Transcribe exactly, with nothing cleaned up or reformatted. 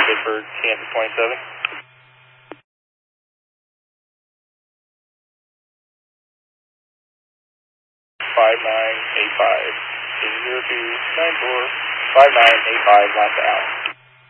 Pittsburgh, Kansas twenty-seven. five nine eight five, zero two nine four, five nine eight five, last out.